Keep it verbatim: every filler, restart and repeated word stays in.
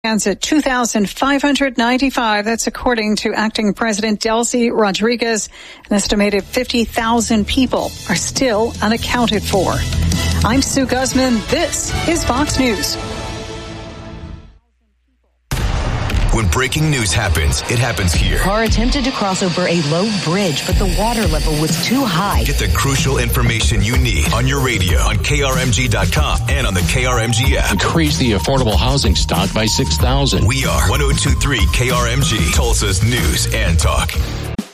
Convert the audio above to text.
stands at two thousand five hundred ninety-five. That's according to Acting President Delcy Rodriguez. An estimated fifty thousand people are still unaccounted for. I'm Sue Guzman. This is Fox News. When breaking news happens, it happens here. Car attempted to cross over a low bridge, but the water level was too high. Get the crucial information you need on your radio, on K R M G dot com, and on the K R M G app. Increase the affordable housing stock by six thousand. We are one oh two point three K R M G, Tulsa's news and talk.